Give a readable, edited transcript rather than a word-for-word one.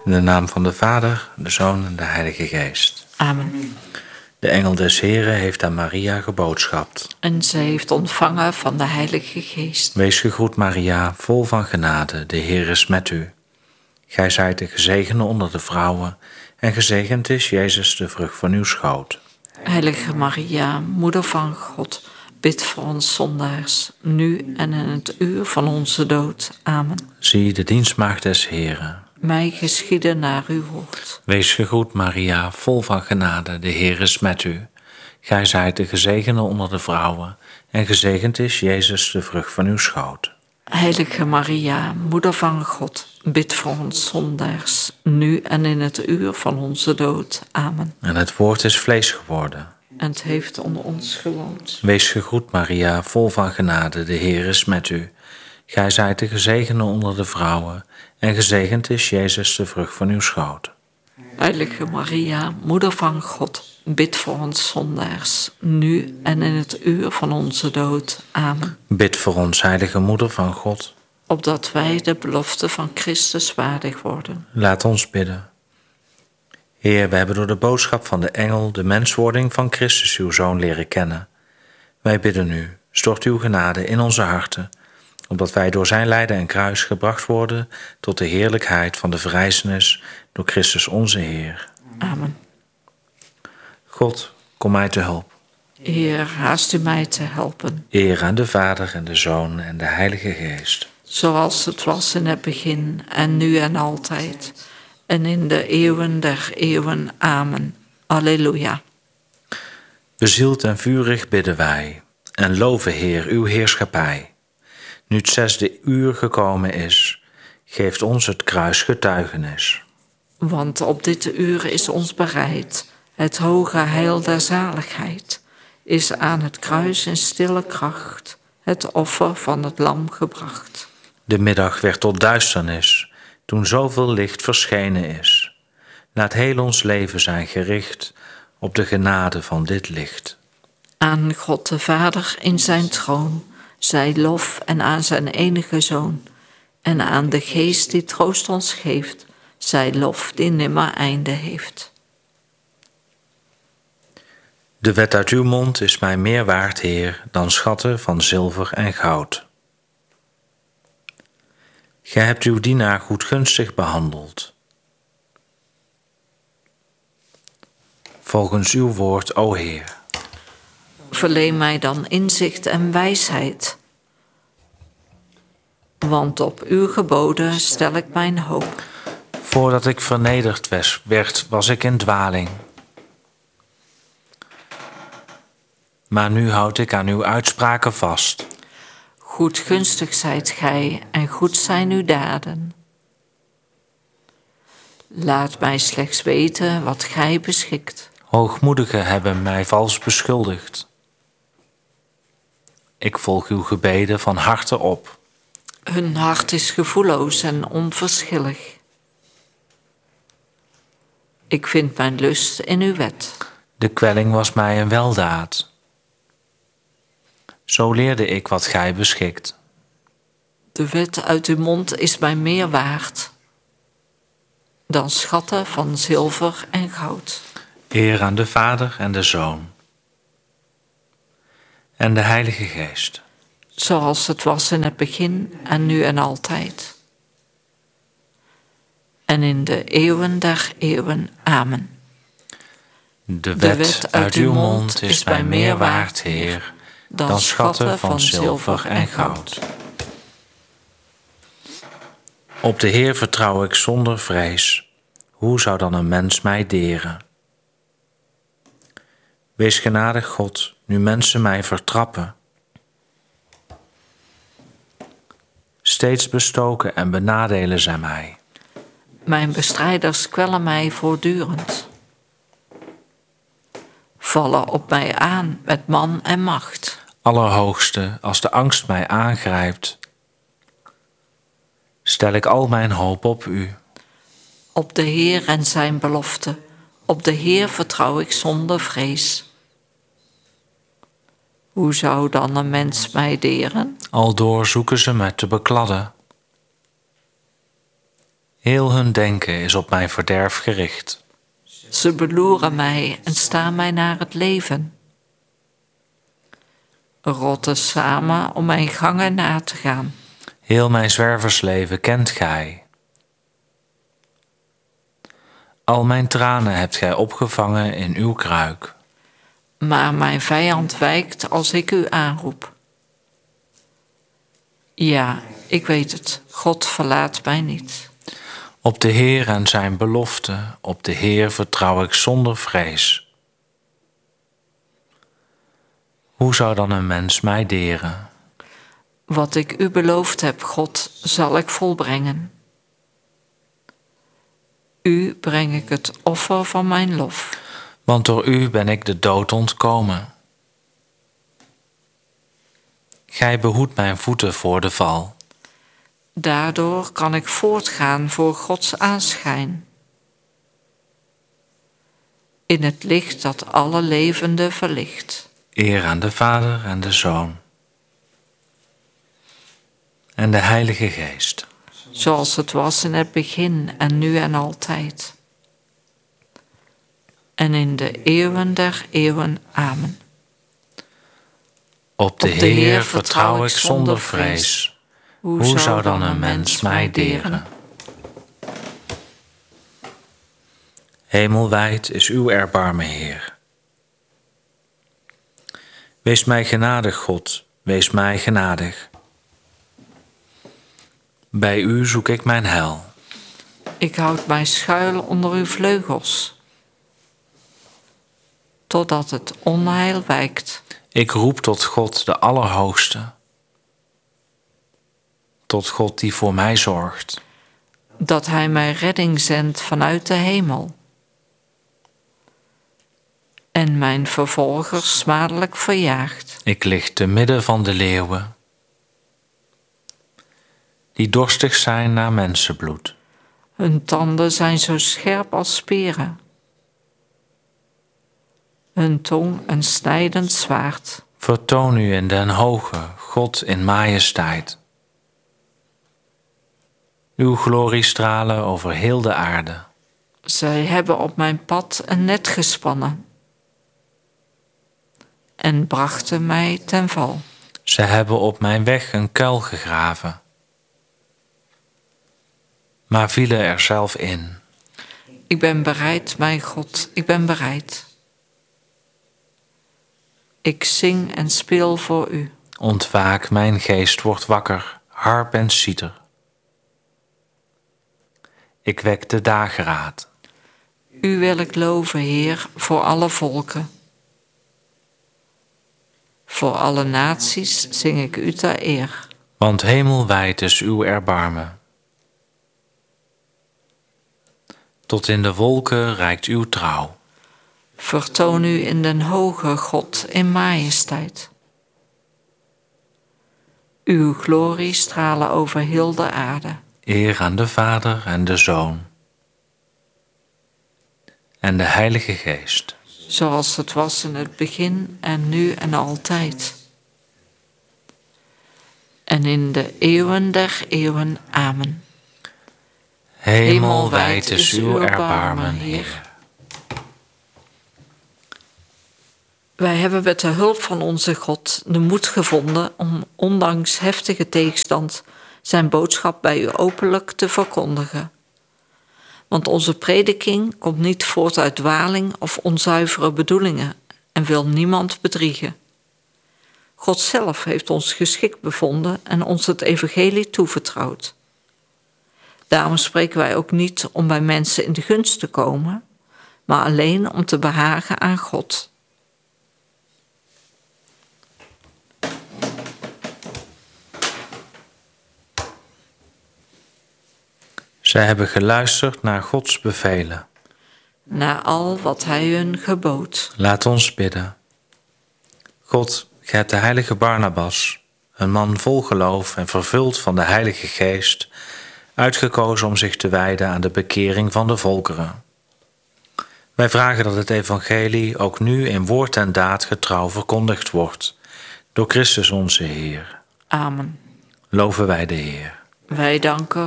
In de naam van de Vader, de Zoon en de Heilige Geest. Amen. De engel des Heren heeft aan Maria geboodschapt. En zij heeft ontvangen van de Heilige Geest. Wees gegroet Maria, vol van genade, de Heer is met u. Gij zijt de gezegende onder de vrouwen, en gezegend is Jezus, de vrucht van uw schoot. Heilige Maria, Moeder van God, bid voor ons zondaars, nu en in het uur van onze dood. Amen. Zie de dienstmaagd des Heren. Mij geschieden naar uw woord. Wees gegroet Maria, vol van genade, de Heer is met u. Gij zijt de gezegende onder de vrouwen, en gezegend is Jezus, de vrucht van uw schoot. Heilige Maria, Moeder van God, bid voor ons zondaars, nu en in het uur van onze dood. Amen. En het woord is vlees geworden. En het heeft onder ons gewoond. Wees gegroet Maria, vol van genade, de Heer is met u. Gij zijt de gezegende onder de vrouwen, en gezegend is Jezus, de vrucht van uw schoot. Heilige Maria, Moeder van God, bid voor ons zondaars, nu en in het uur van onze dood. Amen. Bid voor ons, heilige Moeder van God. Opdat wij de belofte van Christus waardig worden. Laat ons bidden. Heer, we hebben door de boodschap van de engel de menswording van Christus, uw Zoon, leren kennen. Wij bidden u, stort uw genade in onze harten, opdat wij door zijn lijden en kruis gebracht worden tot de heerlijkheid van de verrijzenis door Christus onze Heer. Amen. God, kom mij te hulp. Heer, haast u mij te helpen. Eer aan de Vader en de Zoon en de Heilige Geest. Zoals het was in het begin en nu en altijd. En in de eeuwen der eeuwen. Amen. Alleluia. Bezield en vurig bidden wij en loven, Heer, uw heerschappij. Nu het 6e uur gekomen is, geeft ons het kruis getuigenis. Want op dit uur is ons bereid het hoge heil der zaligheid. Is aan het kruis in stille kracht het offer van het lam gebracht. De middag werd tot duisternis, toen zoveel licht verschenen is. Laat heel ons leven zijn gericht op de genade van dit licht. Aan God de Vader in zijn troon, zij lof en aan zijn enige Zoon. En aan de Geest die troost ons geeft, zij lof die nimmer einde heeft. De wet uit uw mond is mij meer waard, Heer, dan schatten van zilver en goud. Gij hebt uw dienaar goedgunstig behandeld. Volgens uw woord, o Heer. Verleen mij dan inzicht en wijsheid. Want op uw geboden stel ik mijn hoop. Voordat ik vernederd werd, was ik in dwaling. Maar nu houd ik aan uw uitspraken vast. Goedgunstig zijt gij en goed zijn uw daden. Laat mij slechts weten wat gij beschikt. Hoogmoedigen hebben mij vals beschuldigd. Ik volg uw gebeden van harte op. Hun hart is gevoelloos en onverschillig. Ik vind mijn lust in uw wet. De kwelling was mij een weldaad. Zo leerde ik wat gij beschikt. De wet uit uw mond is mij meer waard dan schatten van zilver en goud. Eer aan de Vader en de Zoon en de Heilige Geest. Zoals het was in het begin en nu en altijd. En in de eeuwen der eeuwen. Amen. De wet uit uw mond is mij meer waard, Heer, dan schatten van zilver en goud. Op de Heer vertrouw ik zonder vrees. Hoe zou dan een mens mij deren? Wees genadig, God, nu mensen mij vertrappen. Steeds bestoken en benadelen zij mij. Mijn bestrijders kwellen mij voortdurend. Vallen op mij aan met man en macht. Allerhoogste, als de angst mij aangrijpt, stel ik al mijn hoop op u. Op de Heer en zijn belofte. Op de Heer vertrouw ik zonder vrees. Hoe zou dan een mens mij deren? Aldoor zoeken ze me te bekladden. Heel hun denken is op mijn verderf gericht. Ze beloeren mij en staan mij naar het leven. Rotten samen om mijn gangen na te gaan. Heel mijn zwerversleven kent gij. Al mijn tranen hebt gij opgevangen in uw kruik. Maar mijn vijand wijkt als ik u aanroep. Ja, ik weet het, God verlaat mij niet. Op de Heer en zijn belofte, op de Heer vertrouw ik zonder vrees. Hoe zou dan een mens mij deren? Wat ik u beloofd heb, God, zal ik volbrengen. U breng ik het offer van mijn lof. Want door u ben ik de dood ontkomen. Gij behoedt mijn voeten voor de val. Daardoor kan ik voortgaan voor Gods aanschijn. In het licht dat alle levenden verlicht. Eer aan de Vader en de Zoon. En de Heilige Geest. Zoals het was in het begin en nu en altijd. En in de eeuwen der eeuwen. Amen. Op de Heer vertrouw ik zonder vrees. Hoe zou dan een mens mij deren? Hemelwijd is uw erbarmen, Heer. Wees mij genadig, God, wees mij genadig. Bij u zoek ik mijn heil. Ik houd mij schuil onder uw vleugels, totdat het onheil wijkt. Ik roep tot God de Allerhoogste. Tot God die voor mij zorgt. Dat hij mij redding zendt vanuit de hemel. En mijn vervolgers smadelijk verjaagt. Ik lig te midden van de leeuwen, die dorstig zijn naar mensenbloed. Hun tanden zijn zo scherp als speren. Hun tong een snijdend zwaard. Vertoon u in den hoge, God in majesteit. Uw gloriestralen over heel de aarde. Zij hebben op mijn pad een net gespannen en brachten mij ten val. Zij hebben op mijn weg een kuil gegraven, maar vielen er zelf in. Ik ben bereid, mijn God, ik ben bereid. Ik zing en speel voor u. Ontwaak, mijn geest wordt wakker, harp en citer. Ik wek de dageraad. U wil ik loven, Heer, voor alle volken. Voor alle naties zing ik u ter eer. Want hemelwijd is uw erbarmen. Tot in de wolken reikt uw trouw. Vertoon u in den hoge God in majesteit. Uw glorie stralen over heel de aarde. Eer aan de Vader en de Zoon. En de Heilige Geest. Zoals het was in het begin en nu en altijd. En in de eeuwen der eeuwen. Amen. Hemelwijd is uw erbarmen, Heer. Wij hebben met de hulp van onze God de moed gevonden om ondanks heftige tegenstand zijn boodschap bij u openlijk te verkondigen. Want onze prediking komt niet voort uit dwaling of onzuivere bedoelingen en wil niemand bedriegen. God zelf heeft ons geschikt bevonden en ons het evangelie toevertrouwd. Daarom spreken wij ook niet om bij mensen in de gunst te komen, maar alleen om te behagen aan God. Zij hebben geluisterd naar Gods bevelen. Naar al wat hij hun gebood. Laat ons bidden. God, gij hebt de heilige Barnabas, een man vol geloof en vervuld van de Heilige Geest, uitgekozen om zich te wijden aan de bekering van de volkeren. Wij vragen dat het evangelie ook nu in woord en daad getrouw verkondigd wordt, door Christus onze Heer. Amen. Loven wij de Heer. Wij danken